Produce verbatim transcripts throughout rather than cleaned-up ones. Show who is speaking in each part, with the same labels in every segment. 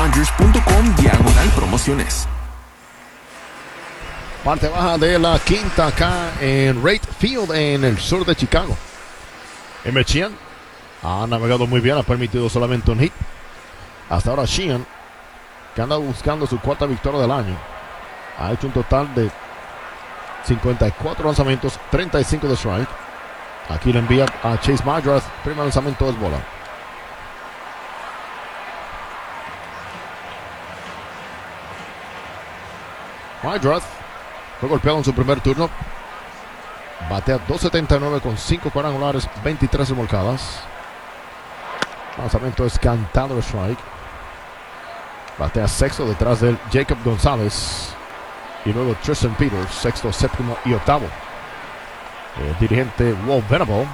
Speaker 1: Rogers punto com diagonal promociones.
Speaker 2: Parte baja de la quinta acá en Wright Field en el sur de Chicago. Emmett Sheehan ha navegado muy bien, ha permitido solamente un hit. Hasta ahora Sheehan, que anda buscando su cuarta victoria del año, ha hecho un total de cincuenta y cuatro lanzamientos, treinta y cinco de strike. Aquí le envía a Chase Madrath, primer lanzamiento es bola. Madrath fue golpeado en su primer turno. Batea dos setenta y nueve con cinco cuadrangulares, veintitrés remolcadas. Lanzamiento es cantado de strike. Batea sexto detrás de él Jacob González. Y luego Tristan Peters, sexto, séptimo y octavo. El dirigente Walt Venable,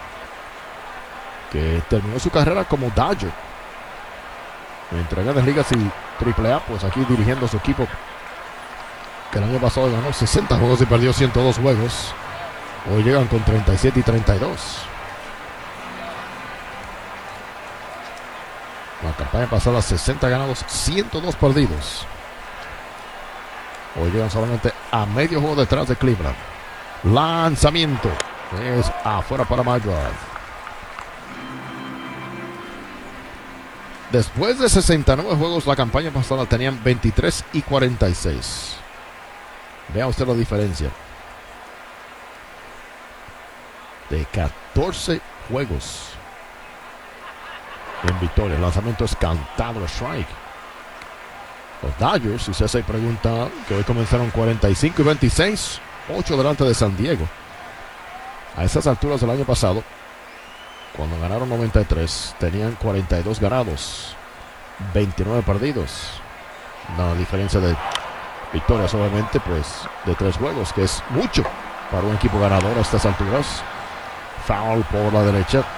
Speaker 2: que terminó su carrera como Dodger entre Grandes Ligas y triple A, pues aquí dirigiendo a su equipo, que el año pasado ganó sesenta juegos y perdió ciento dos juegos. Hoy llegan con treinta y siete y treinta y dos. La campaña pasada sesenta ganados, ciento dos perdidos. Hoy llegan solamente a medio juego detrás de Cleveland. Lanzamiento es afuera para Madrath. Después de sesenta y nueve juegos, la campaña pasada tenían veintitrés y cuarenta y seis. Vea usted la diferencia. De catorce juegos en victoria. El lanzamiento es cantado a strike. Los Dodgers, si usted se pregunta, que hoy comenzaron cuarenta y cinco y veintiséis, ocho delante de San Diego. A esas alturas del año pasado, cuando ganaron noventa y tres, tenían cuarenta y dos ganados, veintinueve perdidos. Una diferencia de victorias, obviamente, pues de tres juegos, que es mucho para un equipo ganador a estas alturas. Foul por la derecha.